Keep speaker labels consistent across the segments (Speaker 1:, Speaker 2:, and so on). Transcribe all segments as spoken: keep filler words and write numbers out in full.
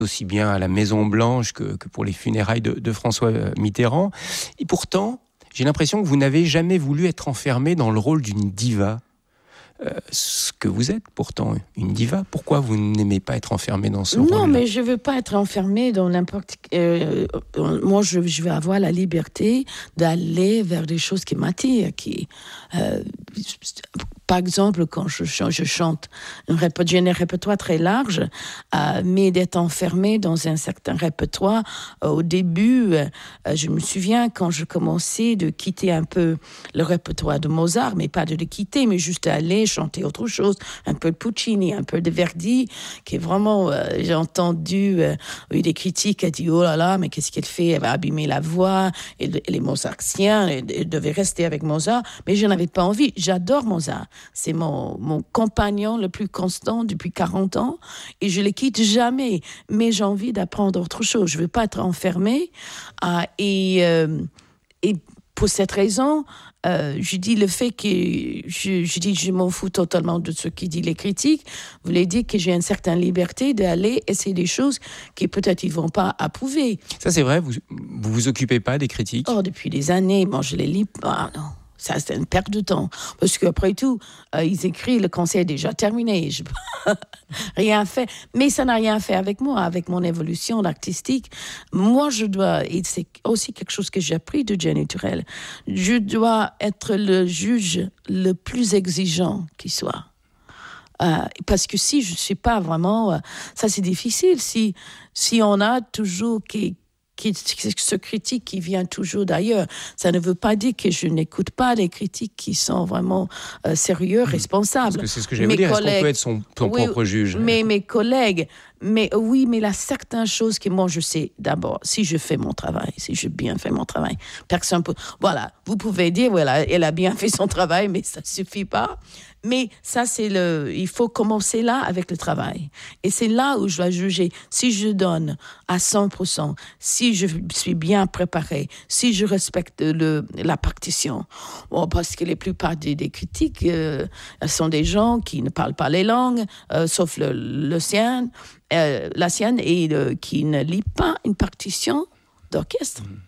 Speaker 1: aussi bien à la Maison Blanche que, que pour les funérailles de, de François Mitterrand. Et pourtant, j'ai l'impression que vous n'avez jamais voulu être enfermé dans le rôle d'une diva. Euh, ce que vous êtes pourtant une diva. Pourquoi vous n'aimez pas être enfermé dans ce
Speaker 2: non,
Speaker 1: rôle?
Speaker 2: Non, mais je ne veux pas être enfermée dans n'importe... Euh, moi, je, je vais avoir la liberté d'aller vers des choses qui m'attirent, qui... Euh, par exemple, quand je, je chante, un répertoire, j'ai un répertoire très large, euh, mais d'être enfermée dans un certain répertoire, euh, au début, euh, je me souviens quand je commençais de quitter un peu le répertoire de Mozart, mais pas de le quitter, mais juste aller chanter autre chose, un peu de Puccini, un peu de Verdi, qui est vraiment, euh, j'ai entendu euh, eu des critiques qui ont dit, oh là là, mais qu'est-ce qu'elle fait, elle va abîmer la voix, et, et les Mozartiens, elle, elle devait rester avec Mozart, mais je n'avais pas envie, j'adore Mozart. C'est mon, mon compagnon le plus constant depuis quarante ans et je ne le quitte jamais. Mais j'ai envie d'apprendre autre chose. Je ne veux pas être enfermée. Euh, et, euh, et pour cette raison, euh, je dis le fait que je, je dis je m'en fous totalement de ce qui dit les critiques, voulait dire que j'ai une certaine liberté d'aller essayer des choses qui peut-être ils ne vont pas approuver.
Speaker 1: Ça c'est vrai, vous ne vous, vous occupez pas des critiques?
Speaker 2: Oh, depuis des années, moi je les lis pas, non. Ça, c'est une perte de temps. Parce qu'après tout, euh, ils écrivent, le conseil est déjà terminé. Je rien fait. Mais ça n'a rien fait avec moi, avec mon évolution artistique. Moi, je dois, et c'est aussi quelque chose que j'ai appris de Jenny Turrell, je dois être le juge le plus exigeant qui soit. Euh, parce que si je ne suis pas vraiment... Euh, ça, c'est difficile. Si, si on a toujours... Qui, Qui, ce critique qui vient toujours d'ailleurs. Ça ne veut pas dire que je n'écoute pas les critiques qui sont vraiment euh, sérieux, responsables.
Speaker 1: Parce que c'est ce que j'allais vous dire, est-ce qu'on peut être son, son
Speaker 2: oui,
Speaker 1: propre juge?
Speaker 2: Mais mes collègues, mais oui, mais il y a certaines choses que moi je sais d'abord, si je fais mon travail, si je bien fais mon travail, personne peut... Voilà, vous pouvez dire, voilà, elle a bien fait son travail, mais ça ne suffit pas. Mais ça, c'est le... Il faut commencer là avec le travail. Et c'est là où je dois juger. Si je donne à cent pour cent, si je suis bien préparée, si je respecte le, la partition. Bon, parce que la plupart des, des critiques euh, sont des gens qui ne parlent pas les langues, euh, sauf le, le sien, euh, la sienne, et euh, qui ne lit pas une partition d'orchestre. Mmh.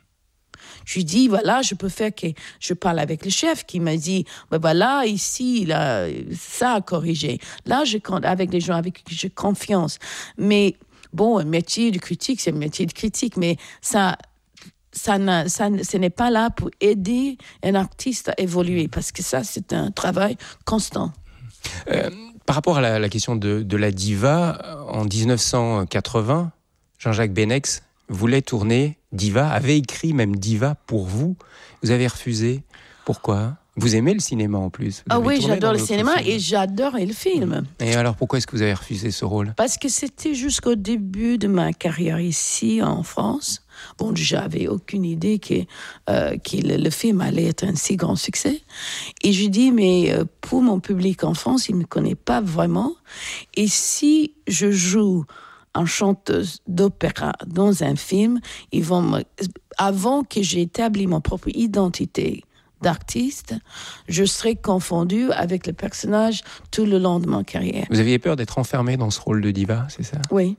Speaker 2: Je lui dis, voilà, je peux faire que... Je parle avec le chef qui m'a dit, ben voilà, ici, là, ça a corrigé. Là, je compte avec les gens avec qui j'ai confiance. Mais bon, un métier de critique, c'est un métier de critique, mais ça... Ça, n'a, ça ce n'est pas là pour aider un artiste à évoluer, parce que ça, c'est un travail constant.
Speaker 1: Euh, par rapport à la, la question de, de la diva, en dix-neuf cent quatre-vingts, Jean-Jacques Benex voulait tourner Diva, avait écrit même Diva pour vous. Vous avez refusé. Pourquoi ? Vous aimez le cinéma en plus. Vous
Speaker 2: ah oui, j'adore le cinéma
Speaker 1: film.
Speaker 2: Et j'adore le film.
Speaker 1: Et alors pourquoi est-ce que vous avez refusé ce rôle ?
Speaker 2: Parce que c'était jusqu'au début de ma carrière ici en France. Bon, j'avais aucune idée que, euh, que le, le film allait être un si grand succès. Et je dis, mais euh, pour mon public en France, il ne me connaît pas vraiment. Et si je joue en chanteuse d'opéra dans un film, ils vont me... avant que j'ai établi mon propre identité d'artiste, je serais confondue avec le personnage tout le long de ma carrière.
Speaker 1: Vous aviez peur d'être enfermée dans ce rôle de diva, c'est ça ?
Speaker 2: Oui.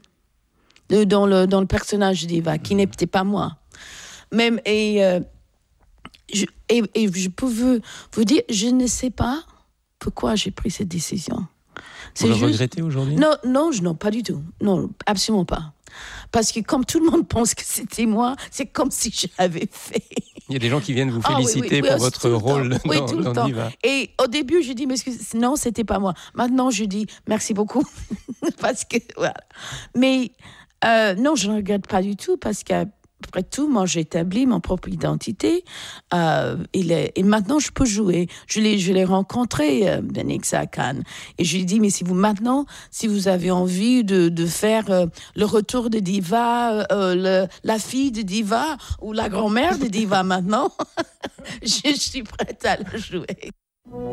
Speaker 2: De, dans, le, dans le personnage de diva, qui mmh. n'était pas moi. Même, et, euh, je, et, et je peux vous, vous dire, je ne sais pas pourquoi j'ai pris cette décision.
Speaker 1: C'est vous le juste... regrettez aujourd'hui ?
Speaker 2: Non, non, non, pas du tout. Non, absolument pas. Parce que comme tout le monde pense que c'était moi, c'est comme si je l'avais fait.
Speaker 1: Il y a des gens qui viennent vous féliciter ah, oui, oui, oui,
Speaker 2: pour
Speaker 1: oui, votre rôle dans,
Speaker 2: oui, tout
Speaker 1: dans
Speaker 2: le temps.
Speaker 1: Diva.
Speaker 2: Et au début, je dis, mais non, c'était pas moi. Maintenant, je dis, merci beaucoup. Parce que, voilà. Mais euh, non, je ne regrette pas du tout parce que après tout, moi, j'ai établi mon propre identité. Euh, il est, et maintenant, je peux jouer. Je l'ai, je l'ai rencontré, euh, Benex à Cannes. Et je lui ai dit, mais si vous, maintenant, si vous avez envie de, de faire euh, le retour de Diva, euh, le, la fille de Diva ou la grand-mère de Diva maintenant, je, je suis prête à le jouer.